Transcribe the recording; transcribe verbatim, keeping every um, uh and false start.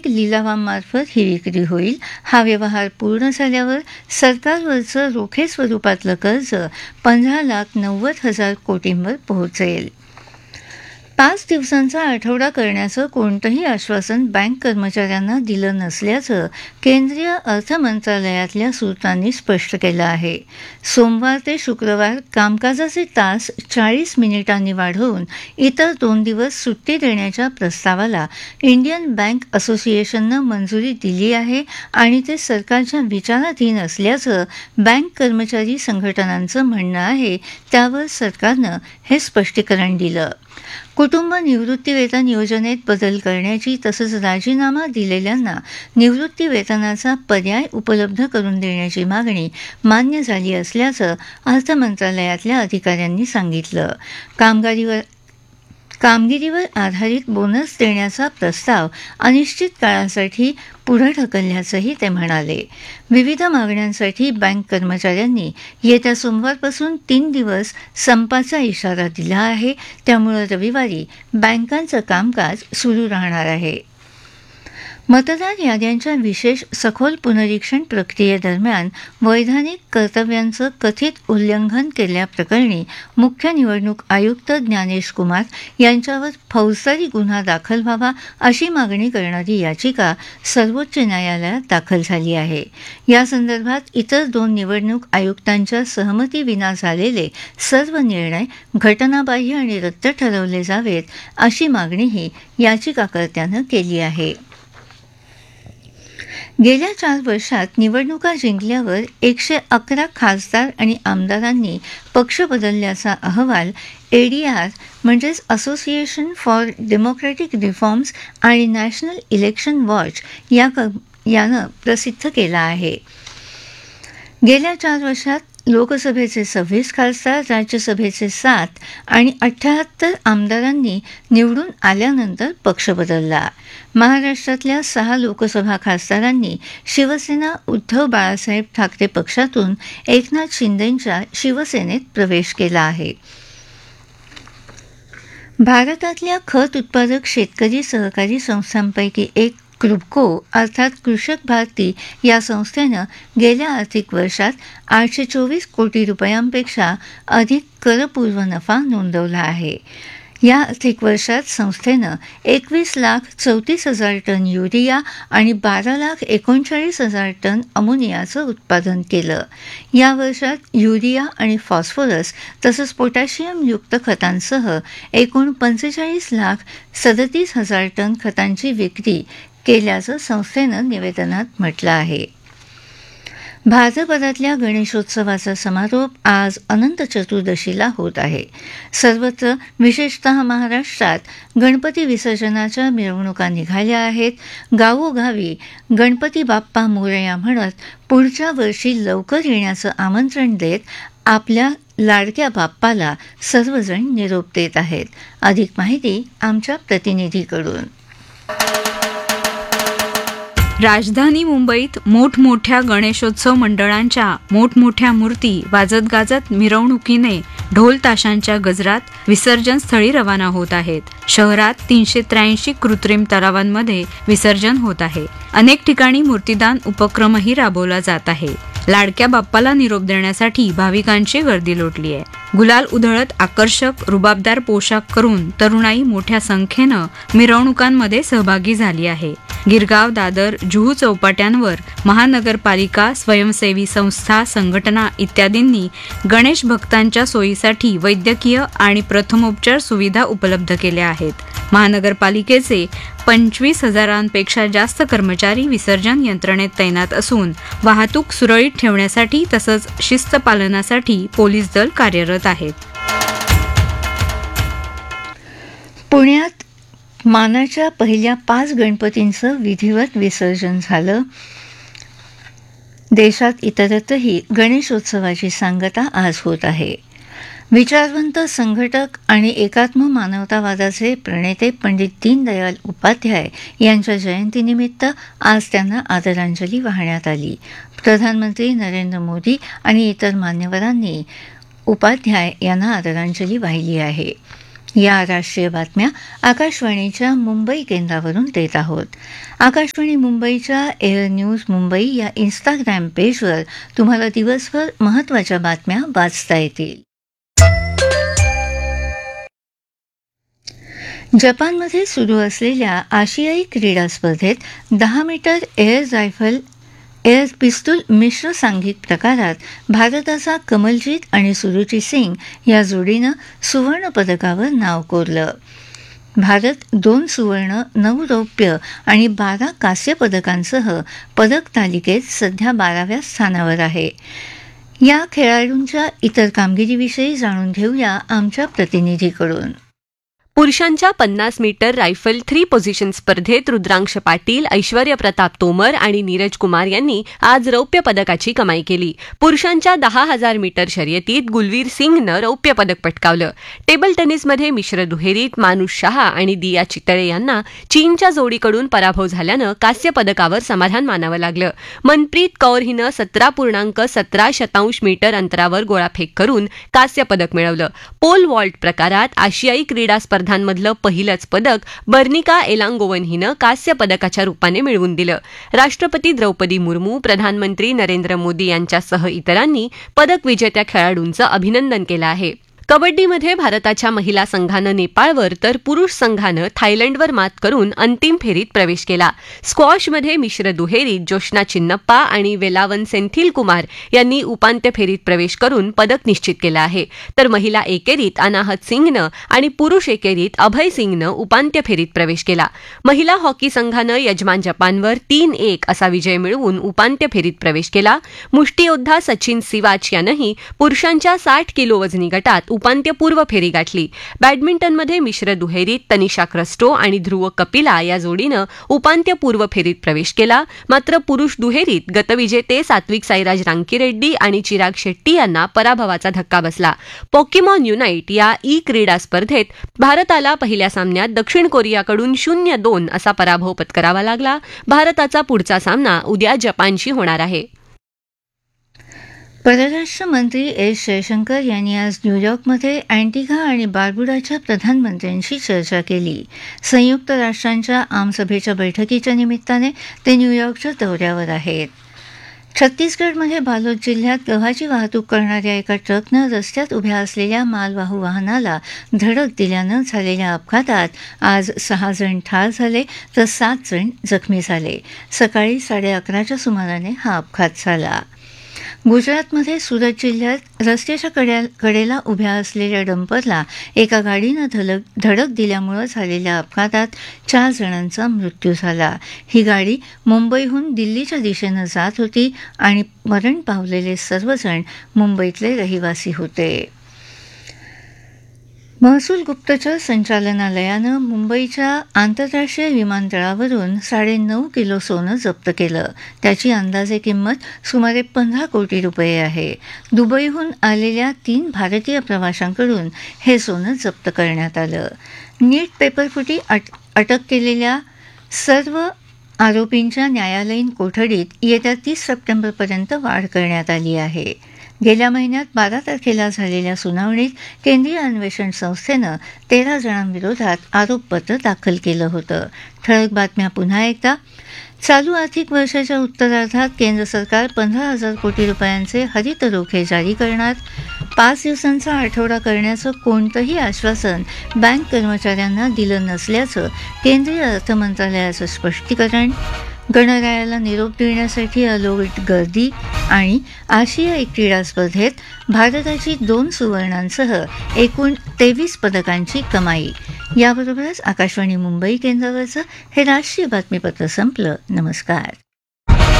सार्वजनिक लिलावांमार्फत ही विक्री होईल. हा व्यवहार पूर्ण झाल्यावर सरकारवरचं रोखे स्वरूपातलं कर्ज पंधरा लाख नव्वद हजार कोटींवर पोहोचेल. पाच दिवसांचा आठवडा करण्याचं कोणतंही आश्वासन बँक कर्मचाऱ्यांना दिलं नसल्याचं केंद्रीय अर्थ मंत्रालयातल्या सूत्रांनी स्पष्ट केलं आहे. सोमवार ते शुक्रवार कामकाजाचे तास चाळीस मिनिटांनी वाढवून इतर दोन दिवस सुट्टी देण्याच्या प्रस्तावाला इंडियन बँक असोसिएशननं मंजुरी दिली आहे आणि ते सरकारच्या विचाराधीन असल्याचं बँक कर्मचारी संघटनांचं म्हणणं आहे. त्यावर सरकारनं हे स्पष्टीकरण दिलं. कुटुंब निवृत्तीवेतन योजनेत बदल करण्याची तसंच राजीनामा दिलेल्यांना निवृत्ती वेतनाचा पर्याय उपलब्ध करून देण्याची मागणी मान्य झाली असल्याचं अर्थ मंत्रालयातल्या अधिकाऱ्यांनी सांगितलं. कामगारीवर कामगिरीवर आधारित बोनस देण्याचा प्रस्ताव अनिश्चित काळासाठी पुढे ढकलल्याचंही ते म्हणाले. विविध मागण्यांसाठी बँक कर्मचाऱ्यांनी येत्या सोमवारपासून तीन दिवस संपाचा इशारा दिला आहे. त्यामुळे रविवारी बँकांचं कामकाज सुरू राहणार आहे. मतदार याद्यांच्या विशेष सखोल पुनरीक्षण प्रक्रियेदरम्यान वैधानिक कर्तव्यांचं कथित उल्लंघन केल्याप्रकरणी मुख्य निवडणूक आयुक्त ज्ञानेश कुमार यांच्यावर फौजदारी गुन्हा दाखल व्हावा अशी मागणी करणारी याचिका सर्वोच्च न्यायालयात दाखल झाली आहे. यासंदर्भात इतर दोन निवडणूक आयुक्तांच्या सहमतीविना झालेले सर्व निर्णय घटनाबाह्य आणि रद्द ठरवले जावेत अशी मागणीही याचिकाकर्त्यानं केली आहे. गेल्या चार वर्षात निवडणुका जिंकल्यावर एकशे अकरा खासदार आणि आमदारांनी पक्ष बदलल्याचा अहवाल एडीआर म्हणजेच असोसिएशन फॉर डेमोक्रॅटिक रिफॉर्म्स आणि नॅशनल इलेक्शन वॉच या यानं प्रसिद्ध केला आहे. गेल्या चार वर्षात लोकसभेचे सव्वीस खासदार, राज्यसभेचे सात आणि अठ्ठ्याहत्तर आमदारांनी निवडून आल्यानंतर पक्ष बदलला. महाराष्ट्रातल्या सहा लोकसभा खासदारांनी शिवसेना उद्धव बाळासाहेब ठाकरे पक्षातून एकनाथ शिंदेंच्या शिवसेनेत प्रवेश केला आहे. भारतातल्या खत उत्पादक शेतकरी सहकारी संस्थांपैकी एक क्रुबको अर्थात कृषक भारती या संस्थेनं गेल्या आर्थिक वर्षात आठशे चोवीस कोटी रुपयांपेक्षा अधिक करपूर्व नफा नोंदवला आहे. या आर्थिक वर्षात संस्थेनं एकवीस लाख चौतीस हजार टन युरिया आणि बारा लाख एकोणचाळीस हजार टन अमोनियाचं उत्पादन केलं. या वर्षात युरिया आणि फॉस्फरस तसंच पोटॅशियमयुक्त खतांसह एकूण पंचेचाळीस लाख सदतीस हजार टन खतांची विक्री केल्याचं संस्थेनं निवेदनात म्हटलं आहे. भाद्रपदातल्या गणेशोत्सवाचा समारोप आज अनंत चतुर्दशीला होत आहे. सर्वत्र विशेषतः महाराष्ट्रात गणपती विसर्जनाच्या मिरवणुका निघाल्या आहेत. गावोगावी गणपती बाप्पा मोरया म्हणत पुढच्या वर्षी लवकर येण्याचं आमंत्रण देत आपल्या लाडक्या बाप्पाला सर्वजण निरोप देत आहेत. अधिक माहिती आमच्या प्रतिनिधीकडून. राजधानी मुंबईत मोठमोठ्या गणेशोत्सव मंडळांच्या मोठमोठ्या मूर्ती वाजत गाजत मिरवणुकीने ढोल ताशांच्या गजरात विसर्जन स्थळी रवाना होत आहेत. शहरात तीनशे त्र्याऐंशी कृत्रिम तलावांमध्ये विसर्जन होत आहे. अनेक ठिकाणी मूर्तीदान उपक्रमही राबवला जात आहे. लाडक्या बाप्पाला निरोप देण्यासाठी भाविकांची गर्दी लोटली आहे. गुलाल उधळत आकर्षक रुबाबदार पोशाख करून तरुणाई मोठ्या संख्येनं मिरवणुकांमध्ये सहभागी झाली आहे. गिरगाव, दादर, जुहू चौपाट्यांवर महानगरपालिका, स्वयंसेवी संस्था, संघटना इत्यादींनी गणेश भक्तांच्या सोयीसाठी वैद्यकीय आणि प्रथमोपचार सुविधा उपलब्ध केल्या आहेत. महानगरपालिकेचे पंचवीस हजारांपेक्षा जास्त कर्मचारी विसर्जन यंत्रणेत तैनात असून वाहतूक सुरळीत ठेवण्यासाठी तसंच शिस्त पालनासाठी पोलीस दल कार्यरत आहेत. पुण्यात मानाच्या पहिल्या पाच गणपतींचं विधिवत विसर्जन झालं. देशात इतरत्रही गणेशोत्सवाची सांगता आज होत आहे. विचारवंत, संघटक आणि एकात्म मानवतावादाचे प्रणेते पंडित दीनदयाल उपाध्याय यांच्या जयंतीनिमित्त आज त्यांना आदरांजली वाहण्यात आली. प्रधानमंत्री नरेंद्र मोदी आणि इतर मान्यवरांनी उपाध्याय यांना आदरांजली वाहिली आहे. या राष्ट्रीय बातम्या आकाशवाणीच्या मुंबई केंद्रावरून देत आहोत. आकाशवाणी मुंबईच्या एअर न्यूज मुंबई या इन्स्टाग्राम पेजवर तुम्हाला दिवसभर महत्त्वाच्या बातम्या वाचता येतील. जपानमध्ये सुरू असलेल्या आशियाई क्रीडा स्पर्धेत दहा मीटर एअर रायफल एअर पिस्तूल मिश्र सांघिक प्रकारात भारताचा कमलजीत आणि सुरुची सिंग या जोडीनं सुवर्ण पदकावर नाव कोरलं. भारत दोन सुवर्ण, नऊ रौप्य आणि बारा कांस्य पदकांसह पदक तालिकेत सध्या बाराव्या स्थानावर आहे. या खेळाडूंच्या इतर कामगिरीविषयी जाणून घेऊया आमच्या प्रतिनिधीकडून. पुरुषांच्या पन्नास मीटर रायफल थ्री पोझिशन स्पर्धेत रुद्रांश पाटील, ऐश्वर्य प्रताप तोमर आणि नीरज कुमार यांनी आज रौप्य पदकाची कमाई केली. पुरुषांच्या दहा हजार मीटर शर्यतीत गुलवीर सिंगनं रौप्य पदक पटकावलं. टेबल टेनिसमध्ये मिश्र दुहेरीत मानुष शहा आणि दिया चितळे यांना चीनच्या जोडीकडून पराभव झाल्यानं कांस्य पदकावर समाधान मानावं लागलं. मनप्रीत कौर हिनं सतरा पूर्णांक सतरा शतांश मीटर अंतरावर गोळाफेक करून कांस्य पदक मिळवलं. पोल वॉल्ट प्रकारात आशियाई क्रीडा स्पर्धांमधलं पहिलंच पदक बर्निका एलांगोवन हिनं कांस्य पदकाच्या रूपाने मिळवून दिलं. राष्ट्रपती द्रौपदी मुर्मू, प्रधानमंत्री नरेंद्र मोदी यांच्यासह इतरांनी पदक विजेत्या खेळाडूंचं अभिनंदन केलं आहे. कबड्डीमध्ये भारताच्या महिला संघानं नेपाळवर तर पुरुष संघानं थायलंडवर मात करून अंतिम फेरीत प्रवेश केला. स्क्वॉशमध्ये मिश्र दुहेरीत जोशना चिन्नप्पा आणि वेलावन सेंथिल कुमार यांनी उपांत्य फेरीत प्रवेश करून पदक निश्चित केलं आहे. तर महिला एकेरीत अनाहत सिंगनं आणि पुरुष एकेरीत अभय सिंगनं उपांत्य फेरीत प्रवेश केला. महिला हॉकी संघानं यजमान जपानवर तीन एक असा विजय मिळवून उपांत्य फेरीत प्रवेश केला. मुष्टियोद्धा सचिन सिवाच यानंही पुरुषांच्या साठ किलो वजनी गटात उपांत्यपूर्व फेरी गाठली. बॅडमिंटनमध्ये मिश्र दुहेरीत तनिषा क्रस्टो आणि ध्रुव कपिला या जोडीनं उपांत्यपूर्व फेरीत प्रवेश केला. मात्र पुरुष दुहेरीत गतविजेते सात्विक साईराज रांकीरेड्डी आणि चिराग शेट्टी यांना पराभवाचा धक्का बसला. पोकेमॉन युनाइट या ई क्रीडा स्पर्धेत भारताला पहिल्या सामन्यात दक्षिण कोरियाकडून शून्य दोन असा पराभव पत्करावा लागला. भारताचा पुढचा सामना उद्या जपानशी होणार आहे. परराष्ट्र मंत्री एस जयशंकर यांनी आज न्यूयॉर्कमध्ये अँटिगा आणि बार्बुडाच्या प्रधानमंत्र्यांशी चर्चा केली. संयुक्त राष्ट्रांच्या आमसभेच्या बैठकीच्या निमित्ताने ते न्यूयॉर्कच्या दौऱ्यावर आहेत. छत्तीसगडमध्ये बालोद जिल्ह्यात गव्हाची वाहतूक करणाऱ्या एका ट्रकनं रस्त्यात उभ्या असलेल्या मालवाहू वाहनाला धडक दिल्यानं झालेल्या अपघातात आज सहा जण ठार झाले तर सात जण जखमी झाले. सकाळी साडे अकराच्या सुमाराने हा अपघात झाला. गुजरातमध्ये सुरत जिल्ह्यात रस्त्याच्या कड्या कडेला उभ्या असलेल्या डंपरला एका गाडीनं धडक धडक दिल्यामुळे झालेल्या अपघातात चार जणांचा मृत्यू झाला. ही गाडी मुंबईहून दिल्लीच्या दिशेनं जात होती आणि मरण पावलेले सर्वजण मुंबईतले रहिवासी होते. महसूल गुप्तचर संचालनालयानं मुंबईच्या आंतरराष्ट्रीय विमानतळावरून साडेनऊ किलो सोनं जप्त केलं. त्याची अंदाजे किंमत सुमारे पंधरा कोटी रुपये आहे. दुबईहून आलेल्या तीन भारतीय प्रवाशांकडून हे सोनं जप्त करण्यात आलं. नीट पेपरफुटी अट अटक केलेल्या सर्व आरोपींच्या न्यायालयीन कोठडीत येत्या तीस सप्टेंबरपर्यंत वाढ करण्यात आली आहे. गेल्या महिन्यात बारा तारखेला झालेल्या सुनावणीत केंद्रीय अन्वेषण संस्थेनं तेरा जणांविरोधात आरोपपत्र दाखल केलं होतं. ठळक बातम्या पुन्हा एकदा. चालू आर्थिक वर्षाच्या उत्तरार्धात केंद्र सरकार पंधरा हजार कोटी रुपयांचे हरित रोखे जारी करणार. पाच दिवसांचा आठवडा करण्याचं कोणतंही आश्वासन बँक कर्मचाऱ्यांना दिलं नसल्याचं केंद्रीय अर्थमंत्रालयाचं स्पष्टीकरण. गणरायाला निरोप देण्यासाठी अलोट गर्दी आणि आशियाई क्रीडा स्पर्धेत भारताची दोन सुवर्णांसह एकूण तेवीस पदकांची कमाई. याबरोबरच आकाशवाणी मुंबई केंद्रावरचं हे राष्ट्रीय बातमीपत्र संपलं. नमस्कार.